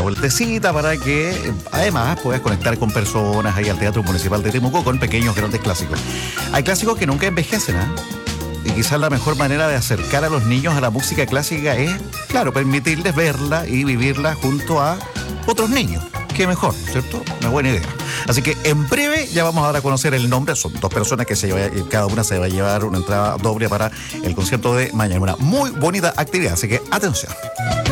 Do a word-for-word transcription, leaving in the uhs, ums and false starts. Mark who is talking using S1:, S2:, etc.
S1: vueltecita para que además puedas conectar con personas ahí al Teatro Municipal de Temuco con pequeños grandes clásicos. Hay clásicos que nunca envejecen, ¿eh? Y quizás la mejor manera de acercar a los niños a la música clásica es, claro, permitirles verla y vivirla junto a otros niños. Qué mejor, ¿cierto? Una buena idea. Así que en breve ya vamos a dar a conocer el nombre. Son dos personas que se lleva, cada una se va a llevar una entrada doble para el concierto de mañana. Una muy bonita actividad, así que atención.